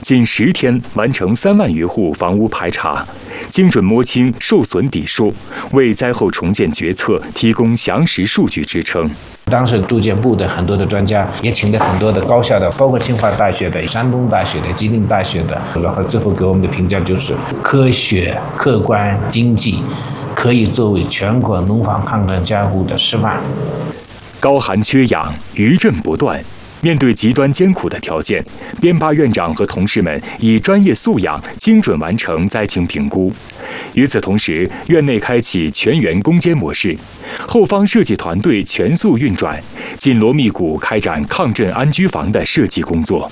仅10天完成3万余户房屋排查，精准摸清受损底数，为灾后重建决策提供详实数据支撑。 当时住建部的很多的专家也请了很多的高校的，包括清华大学的、山东大学的、吉林大学的，然后最后给我们的评价就是科学、客观、经济，可以作为全国农房抗震加固的示范。 高寒缺氧，余震不断。面对极端艰苦的条件，编巴院长和同事们以专业素养精准完成灾情评估。与此同时，院内开启全员攻坚模式，后方设计团队全速运转，紧锣密鼓开展抗震安居房的设计工作。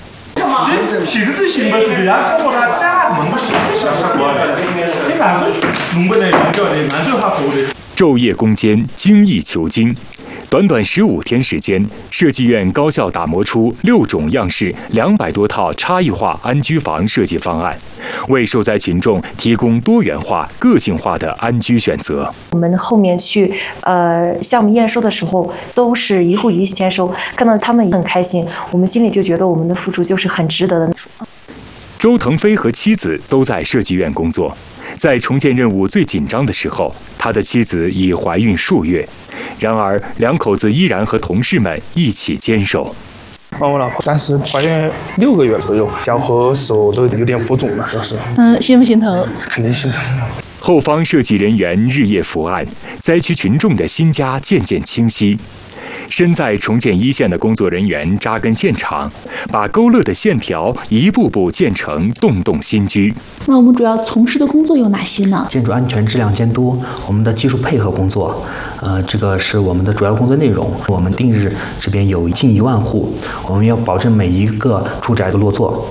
昼夜攻坚，精益求精。短短15天时间，设计院高效打磨出6种样式、200多套差异化安居房设计方案，为受灾群众提供多元化、个性化的安居选择。 我们后面去项目验收的时候，都是一户一签收，看到他们也很开心，我们心里就觉得我们的付出就是很值得的。 周腾飞和妻子都在设计院工作，在重建任务最紧张的时候，他的妻子已怀孕数月。然而，2口子依然和同事们一起坚守。 我老婆当时怀孕6个月左右，脚和手都有点浮肿了，就是。 心不心疼？ 肯定心疼。 后方设计人员日夜伏案，灾区群众的新家渐渐清晰。身在重建一线的工作人员扎根现场，把勾勒的线条一步步建成栋栋新居。 那我们主要从事的工作有哪些呢？ 建筑安全质量监督，我们的技术配合工作，这个是我们的主要工作内容。我们定日这边有近1万户，我们要保证每一个住宅的落座。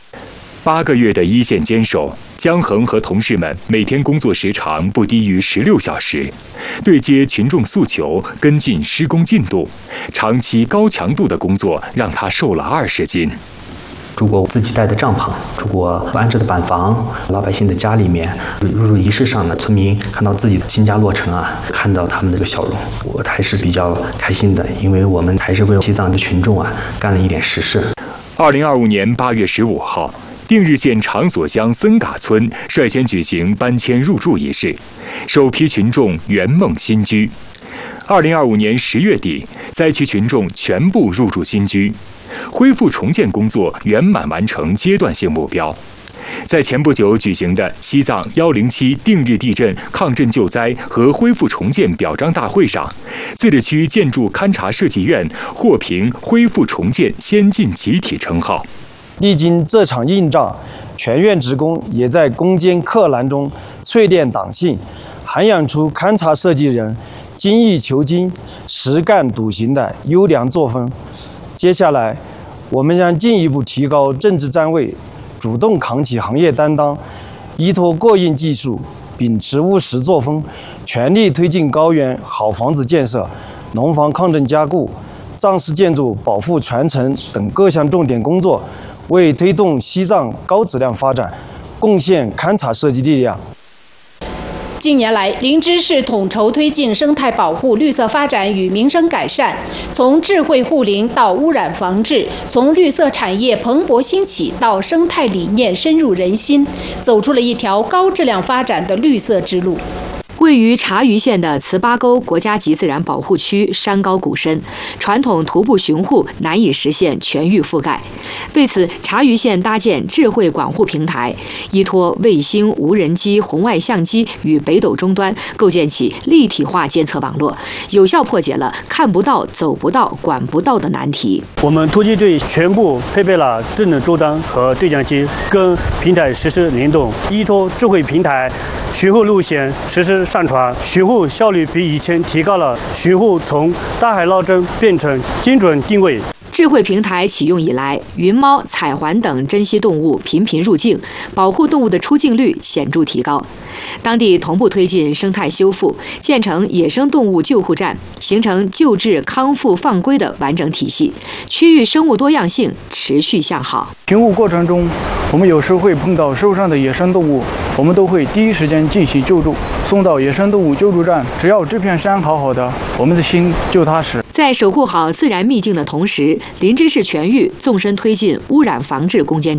8个月的一线坚守，姜恒和同事们每天工作时长不低于16小时，对接群众诉求，跟进施工进度，长期高强度的工作让他瘦了20斤。 住过自己带的帐篷，住过安置的板房，老百姓的家里面，入仪式上呢，村民看到自己的新家落成啊，看到他们的这个笑容，我还是比较开心的，因为我们还是为西藏的群众啊干了一点实事。 2025年8月15号。定日县长所乡森嘎村率先举行搬迁入住仪式，首批群众圆梦新居。2025年10月底，灾区群众全部入住新居，恢复重建工作圆满完成阶段性目标。在前不久举行的西藏107定日地震抗震救灾和恢复重建表彰大会上，自治区建筑勘察设计院获评恢复重建先进集体称号。 历经这场硬仗，全院职工也在攻坚克难中淬炼党性，涵养出勘察设计人精益求精、实干笃行的优良作风。接下来，我们将进一步提高政治站位，主动扛起行业担当，依托过硬技术，秉持务实作风，全力推进高原好房子建设、农房抗震加固、藏式建筑保护传承等各项重点工作，为推动西藏高质量发展贡献勘察设计力量。 近年来，林芝市统筹推进生态保护、绿色发展与民生改善，从智慧护林到污染防治，从绿色产业蓬勃兴起到生态理念深入人心，走出了一条高质量发展的绿色之路。 位于察隅县的糍粑沟国家级自然保护区山高谷深，传统徒步巡护难以实现全域覆盖。为此，察隅县搭建智慧管护平台，依托卫星、无人机、红外相机与北斗终端，构建起立体化监测网络，有效破解了看不到、走不到、管不到的难题。 我们突击队全部配备了智能终端和对讲机，跟平台实时联动，依托智慧平台，巡护路线实时上传，巡护效率比以前提高了，巡护从大海捞针变成精准定位。 智慧平台启用以来，云猫、彩环等珍稀动物频频入境，保护动物的出境率显著提高。当地同步推进生态修复，建成野生动物救护站，形成救治、康复、放归的完整体系，区域生物多样性持续向好。 巡护过程中，我们有时会碰到受伤的野生动物，我们都会第一时间进行救助，送到野生动物救助站。只要这片山好好的，我们的心就踏实。 在守护好自然秘境的同时，林芝市全域纵深推进污染防治攻坚